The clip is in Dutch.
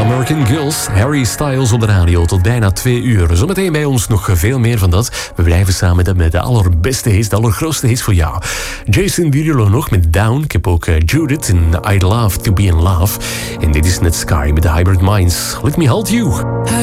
American Girls, Harry Styles op de radio tot bijna 2 uur. Zometeen bij ons nog veel meer van dat. We blijven samen met de allerbeste hits, de allergrootste hits voor jou. Jason Derulo nog met Down. Ik heb ook Judith in I'd Love to Be in Love. En dit is Net Sky met The Hybrid Minds. Let Me Hold You.